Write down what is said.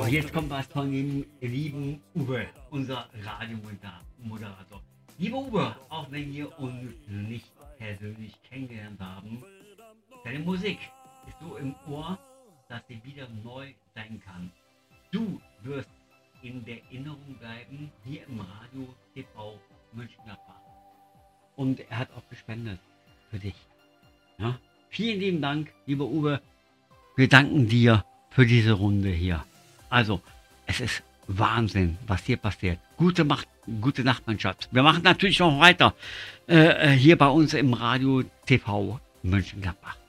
jetzt kommt was von dem lieben Uwe, unser Radiomoderator. Lieber Uwe, auch wenn wir uns nicht persönlich kennengelernt haben, deine Musik ist so im Ohr, dass sie wieder neu sein kann. Du wirst in der Erinnerung bleiben, hier im Radio TV Mönchengladbach. Und er hat auch gespendet für dich. Ja? Vielen lieben Dank, lieber Uwe. Wir danken dir für diese Runde hier. Also, es ist Wahnsinn, was hier passiert. Gute Nacht, mein Schatz. Wir machen natürlich noch weiter hier bei uns im Radio TV Mönchengladbach.